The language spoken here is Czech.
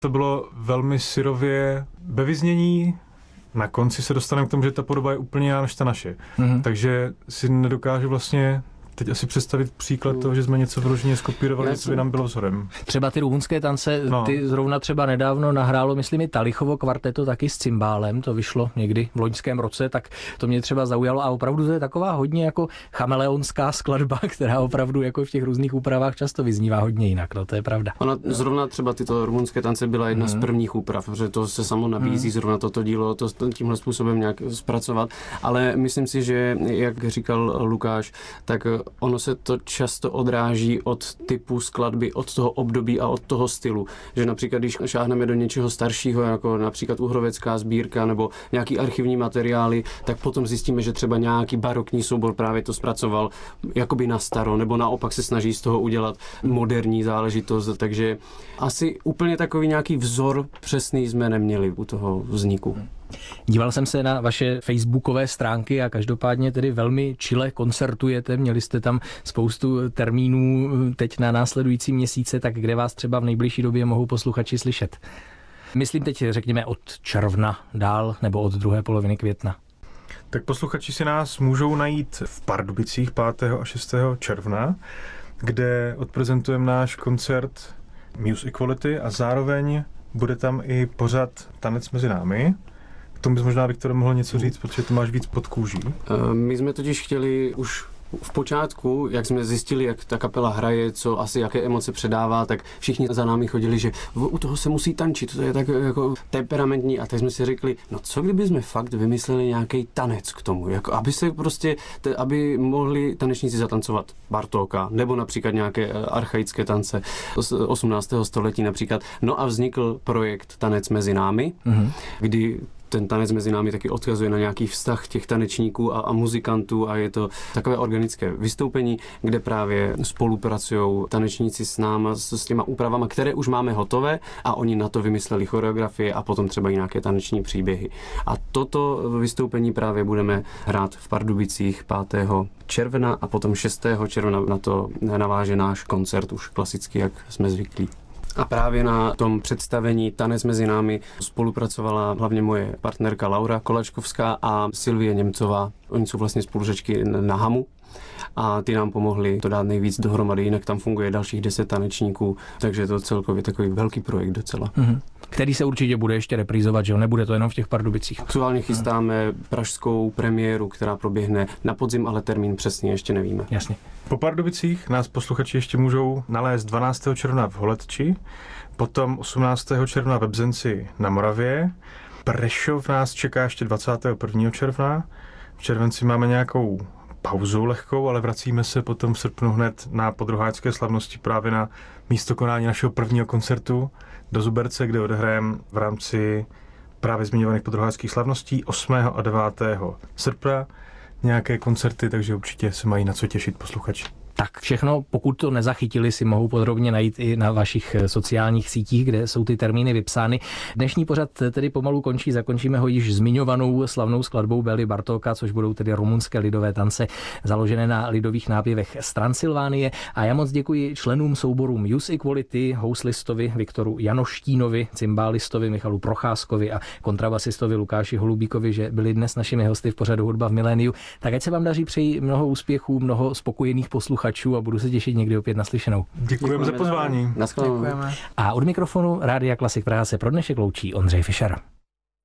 To bylo velmi syrově ve vyznění. Na konci se dostaneme k tomu, že ta podoba je úplně jiná než ta naše. Takže si nedokážu vlastně teď asi představit příklad toho, že jsme něco vyloženě skopírovali, co by nám bylo vzorem. Třeba ty rumunské tance, ty zrovna třeba nedávno nahrálo, myslím, i Talichovo kvarteto taky s cymbálem, to vyšlo někdy v loňském roce, tak to mě třeba zaujalo a opravdu to je taková hodně jako chameleonská skladba, která opravdu jako v těch různých úpravách často vyznívá hodně jinak, no to je pravda. Ona zrovna třeba tyto rumunské tance byla jedna z prvních úprav, protože to se samo nabízí zrovna toto dílo, to tímhle způsobem nějak zpracovat, ale myslím si, že jak říkal Lukáš, tak ono se to často odráží od typu skladby, od toho období a od toho stylu. Že například, když šáhneme do něčeho staršího, jako například uhrovecká sbírka nebo nějaký archivní materiály, tak potom zjistíme, že třeba nějaký barokní soubor právě to zpracoval jakoby na staro, nebo naopak se snaží z toho udělat moderní záležitost. Takže asi úplně takový nějaký vzor přesný jsme neměli u toho vzniku. Díval jsem se na vaše facebookové stránky a každopádně tedy velmi čile koncertujete. Měli jste tam spoustu termínů teď na následující měsíce, tak kde vás třeba v nejbližší době mohou posluchači slyšet? Myslím teď, řekněme, od června dál nebo od druhé poloviny května. Tak posluchači si nás můžou najít v Pardubicích 5. a 6. června, kde odprezentujeme náš koncert Muse Equality a zároveň bude tam i pořad Tanec mezi námi. K tomu bys možná, Viktor, mohl něco říct, protože to máš víc pod kůží. My jsme totiž chtěli už v počátku, jak jsme zjistili, jak ta kapela hraje, co asi jaké emoce předává, tak všichni za námi chodili, že u toho se musí tančit, to je tak jako temperamentní a tak jsme si řekli, no co kdyby jsme fakt vymysleli nějaký tanec k tomu, jako aby se prostě, aby mohli tanečníci zatancovat Bartóka, nebo například nějaké archaické tance z 18. století například. No a vznikl projekt Tanec mezi námi, kdy ten tanec mezi námi taky odkazuje na nějaký vztah těch tanečníků a muzikantů a je to takové organické vystoupení, kde právě spolupracují tanečníci s náma, s těma úpravama, které už máme hotové a oni na to vymysleli choreografie a potom třeba i nějaké taneční příběhy. A toto vystoupení právě budeme hrát v Pardubicích 5. června a potom 6. června na to naváže náš koncert už klasicky, jak jsme zvyklí. A právě na tom představení Tanec mezi námi spolupracovala hlavně moje partnerka Laura Kolačkovská a Silvie Němcová. Oni jsou vlastně spolužačky na Hamu a ty nám pomohli to dát nejvíc dohromady, jinak tam funguje dalších 10 tanečníků, takže je to celkově takový velký projekt docela. Který se určitě bude ještě reprízovat, že jo? Nebude to jenom v těch Pardubicích. Aktuálně chystáme pražskou premiéru, která proběhne na podzim, ale termín přesně ještě nevíme. Jasně. Po Pardubicích nás posluchači ještě můžou nalézt 12. června v Holetči, potom 18. června ve Bzenci na Moravě. Prešov nás čeká ještě 21. června. V červenci máme nějakou pauzu lehkou, ale vracíme se potom v srpnu hned na podruháčské slavnosti právě na místo konání našeho prvního koncertu do Zuberce, kde odehrajeme v rámci právě zmiňovaných podruháčských slavností 8. a 9. srpna nějaké koncerty, takže určitě se mají na co těšit posluchači. Tak všechno, pokud to nezachytili, si mohou podrobně najít i na vašich sociálních sítích, kde jsou ty termíny vypsány. Dnešní pořad tedy pomalu končí, zakončíme ho již zmiňovanou slavnou skladbou Bély Bartóka, což budou tedy rumunské lidové tance založené na lidových nápěvech z Transylvánie. A já moc děkuji členům souboru Muse Equality, houslistovi Viktoru Janoštínovi, cymbálistovi Michalu Procházkovi a kontrabasistovi Lukáši Holubíkovi, že byli dnes našimi hosty v pořadu Hudba v miléniu. Tak ať se vám daří, přeji mnoho úspěchů, mnoho spokojených posluchačů a budu se těšit někdy opět naslyšenou. Děkujeme za pozvání. Naschledanou. A od mikrofonu Rádia Klasik Praha se pro dnešek loučí Ondřej Fischer.